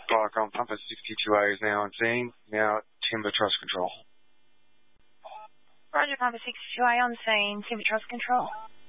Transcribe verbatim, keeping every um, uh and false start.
Spark on Pumper sixty-two A is now on scene. Now Timber Trust Control. Roger, Pumper sixty-two A on scene. Timber Trust Control.